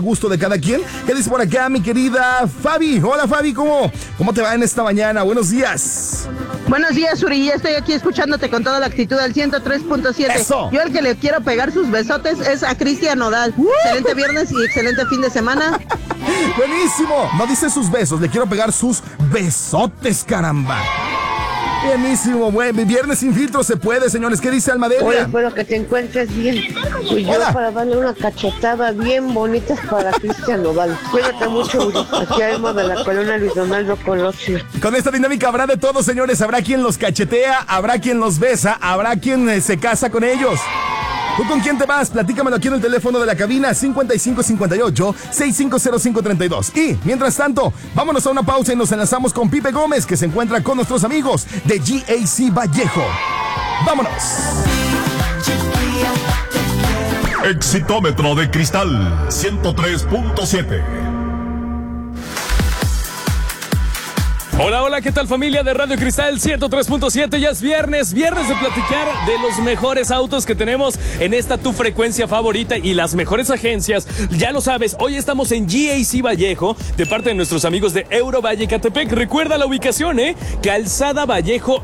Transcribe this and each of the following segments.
Gusto de cada quien. ¿Qué dice por acá mi querida Fabi? Hola Fabi, ¿cómo te va en esta mañana? Buenos días. Buenos días, Uri, ya estoy aquí escuchándote con toda la actitud del 103.7. Eso. Yo el que le quiero pegar sus besotes es a Cristian Nodal. Excelente viernes y excelente fin de semana. Buenísimo. No dice sus besos, le quiero pegar sus besotes, caramba. Buenísimo, buen viernes sin filtro se puede, señores. ¿Qué dice Almadelia? Hola, espero que te encuentres bien. Pues yo para darle una cachetada bien bonita para Cristian Nodal. Cuídate mucho, Uri. Aquí a Emma de la colonia Luis Donaldo Colosio. Con esta dinámica habrá de todo, señores. Habrá quien los cachetea, habrá quien los besa, habrá quien se casa con ellos. ¿Tú con quién te vas? Platícamelo aquí en el teléfono de la cabina 5558-650532. Y, mientras tanto, vámonos a una pausa y nos enlazamos con Pipe Gómez, que se encuentra con nuestros amigos de GAC Vallejo. ¡Vámonos! Exitómetro de cristal 103.7. Hola, hola, ¿qué tal familia de Radio Cristal 103.7? Ya es viernes de platicar de los mejores autos que tenemos en esta tu frecuencia favorita y las mejores agencias. Ya lo sabes, hoy estamos en GAC Vallejo, de parte de nuestros amigos de Eurovalle Catepec. Recuerda la ubicación, Calzada Vallejo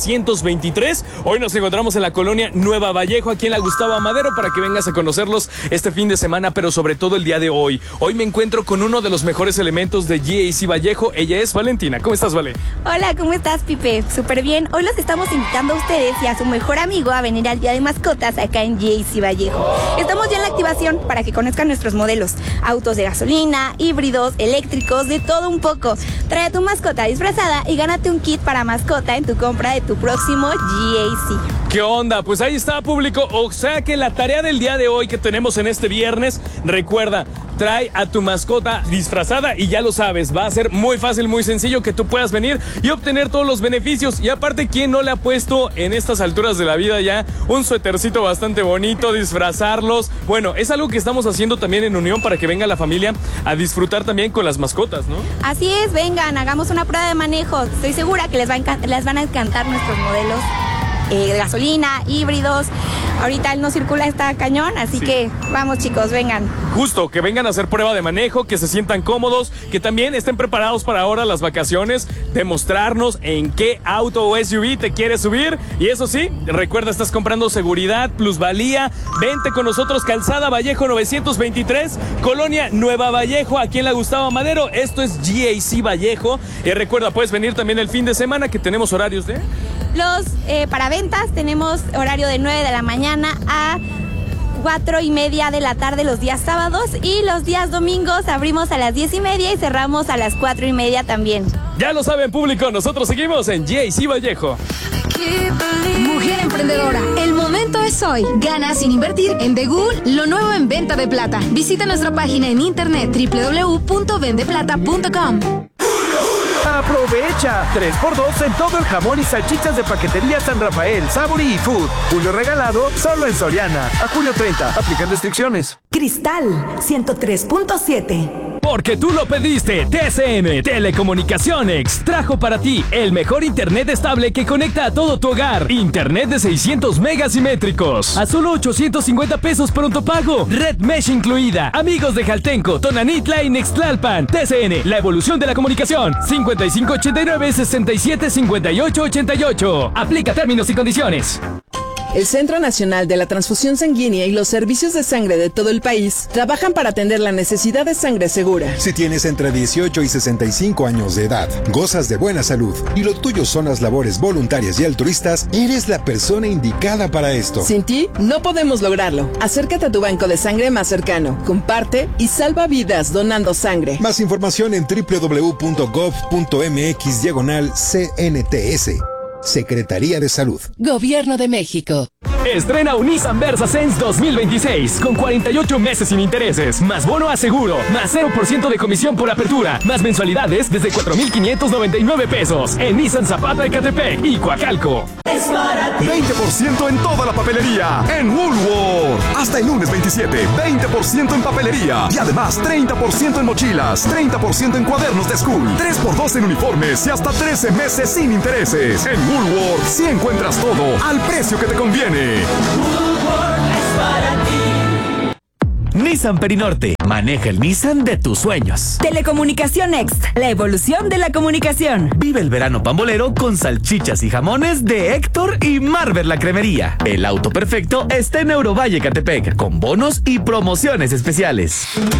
923. Hoy nos encontramos en la colonia Nueva Vallejo, aquí en la Gustavo Amadero, para que vengas a conocerlos este fin de semana, pero sobre todo el día de hoy. Hoy me encuentro con uno de los mejores elementos de GAC Vallejo. Ella es Valentina. ¿Cómo estás, Vale? Hola, ¿cómo estás, Pipe? Súper bien. Hoy los estamos invitando a ustedes y a su mejor amigo a venir al Día de Mascotas acá en GAC Vallejo. Estamos ya en la activación para que conozcan nuestros modelos. Autos de gasolina, híbridos, eléctricos, de todo un poco. Trae a tu mascota disfrazada y gánate un kit para mascota en tu compra de tu próximo GAC. ¿Qué onda? Pues ahí está, público. O sea que la tarea del día de hoy que tenemos en este viernes, recuerda, trae a tu mascota disfrazada y ya lo sabes, va a ser muy fácil, muy sencillo que tú puedas venir y obtener todos los beneficios. Y aparte, ¿quién no le ha puesto en estas alturas de la vida ya un suétercito bastante bonito, disfrazarlos? Bueno, es algo que estamos haciendo también en unión para que venga la familia a disfrutar también con las mascotas, ¿no? Así es, vengan, hagamos una prueba de manejo. Estoy segura que les van a encantar nuestros modelos de gasolina, híbridos. Ahorita él no circula, está cañón, así sí. Que vamos, chicos, vengan. Justo, que vengan a hacer prueba de manejo, que se sientan cómodos, que también estén preparados para ahora las vacaciones, demostrarnos en qué auto o SUV te quieres subir. Y eso sí, recuerda, estás comprando seguridad, plusvalía. Vente con nosotros, Calzada Vallejo 923, Colonia Nueva Vallejo, aquí en la Gustavo Amadero. Esto es GAC Vallejo. Y recuerda, puedes venir también el fin de semana, que tenemos horarios de... Para ventas tenemos horario de 9 de la mañana a 4:30 de la tarde los días sábados, y los días domingos abrimos a las 10:30 y cerramos a las 4:30 también. Ya lo saben, público, nosotros seguimos en GAC Vallejo. Mujer emprendedora, el momento es hoy. Gana sin invertir en The Ghoul, lo nuevo en venta de plata. Visita nuestra página en internet www.vendeplata.com. ¡Aprovecha! 3x2 en todo el jamón y salchichas de Paquetería San Rafael, Sabori y Food. Julio regalado solo en Soriana. A julio 30. Aplican restricciones. Cristal 103.7. Porque tú lo pediste, TCM Telecomunicaciones trajo para ti el mejor internet estable que conecta a todo tu hogar. Internet de 600 megas simétricos a solo 850 pesos pronto pago. Red Mesh incluida. Amigos de Jaltenco, Tonanitla y Nextlalpan. TCN, la evolución de la comunicación. 5589-675888. Aplica términos y condiciones. El Centro Nacional de la Transfusión Sanguínea y los servicios de sangre de todo el país trabajan para atender la necesidad de sangre segura. Si tienes entre 18 y 65 años de edad, gozas de buena salud y lo tuyo son las labores voluntarias y altruistas, eres la persona indicada para esto. Sin ti, no podemos lograrlo. Acércate a tu banco de sangre más cercano, comparte y salva vidas donando sangre. Más información en www.gov.mx/CNTS. Secretaría de Salud. Gobierno de México. Estrena un Nissan Versa Sense 2026 con 48 meses sin intereses, más bono a seguro, más 0% de comisión por apertura, más mensualidades desde 4,599 pesos en Nissan Zapata de Catepec y Coacalco. 20% en toda la papelería en Woolworth. Hasta el lunes 27, 20% en papelería y además 30% en mochilas, 30% en cuadernos de school, 3x2 en uniformes y hasta 13 meses sin intereses. En Woolworth sí encuentras todo al precio que te conviene. Ni Nissan Perinorte. Maneja el Nissan de tus sueños. Telecomunicación Next, la evolución de la comunicación. Vive el verano pambolero con salchichas y jamones de Héctor y Marvel la Cremería. El auto perfecto está en Eurovalle Catepec, con bonos y promociones especiales.